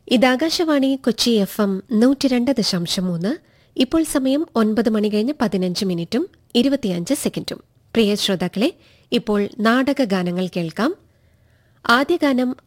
ഇത് ആകാശവാണി കൊച്ചി FM 102.3. ഇപ്പോൾ സമയം 9:15 പ്രിയ ശ്രോതാക്കളെ, ഇപ്പോൾ നാടകഗാനങ്ങൾ കേൾക്കാം. ആദ്യ ഗാനം